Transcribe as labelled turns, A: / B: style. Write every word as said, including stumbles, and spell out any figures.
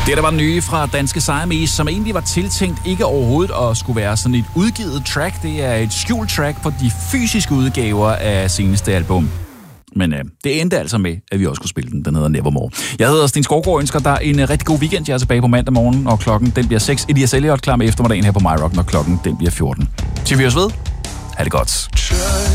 A: Det der var nye fra Danske Siamese, som egentlig var tiltænkt ikke overhovedet at skulle være sådan et udgivet track. Det er et skjult track på de fysiske udgaver af seneste album. Men øh, det endte altså med, at vi også kunne spille den. Den hedder Nevermore. Jeg hedder Sten Skovgaard og ønsker dig en uh, rigtig god weekend. Jeg er tilbage på mandag morgen, og klokken den bliver seks. Elias Elliot klar med eftermiddagen her på MyRock, når klokken den bliver fjorten. Til vi os ved. Ha' det godt.